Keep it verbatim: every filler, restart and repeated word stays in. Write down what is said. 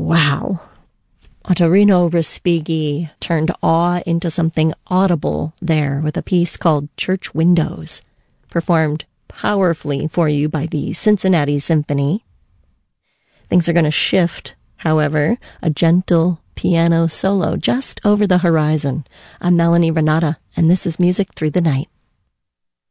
Wow. Ottorino Respighi turned awe into something audible there with a piece called Church Windows, performed powerfully for you by the Cincinnati Symphony. Things are going to shift, however, a gentle piano solo just over the horizon. I'm Melanie Renata, and this is Music Through the Night.